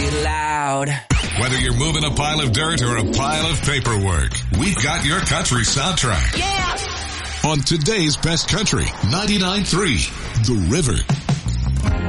be loud. Whether you're moving a pile of dirt or a pile of paperwork, we've got your country soundtrack. Yeah! On today's Best Country, 99.3, The River.